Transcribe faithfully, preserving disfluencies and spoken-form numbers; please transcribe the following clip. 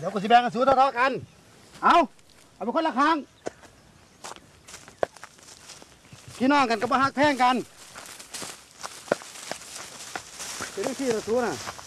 ดี๋ยวกูสิแบ่งกันสู้เท่าๆกัน เอาเอาเป็นคนละครั้งพี่น้องกันก็มาฮักแท่งกันเป็นที่ที่เราสู้น่ะ